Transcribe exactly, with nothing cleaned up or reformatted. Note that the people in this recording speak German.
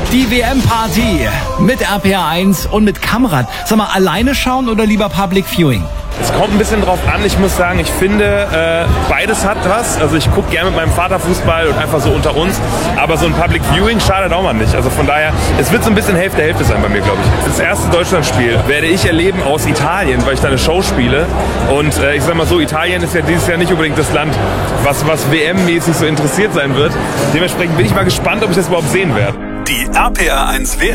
Die W M-Party mit R P R eins und mit Kamrat. Sag mal, alleine schauen oder lieber Public Viewing? Es kommt ein bisschen drauf an. Ich muss sagen, ich finde, äh, beides hat was. Also ich gucke gerne mit meinem Vater Fußball und einfach so unter uns. Aber so ein Public Viewing schadet auch mal nicht. Also von daher, es wird so ein bisschen Hälfte Hälfte sein bei mir, glaube ich. Das erste Deutschlandspiel werde ich erleben aus Italien, weil ich da eine Show spiele. Und äh, ich sag mal so, Italien ist ja dieses Jahr nicht unbedingt das Land, was, was W M-mäßig so interessiert sein wird. Dementsprechend bin ich mal gespannt, ob ich das überhaupt sehen werde. Die R P R eins W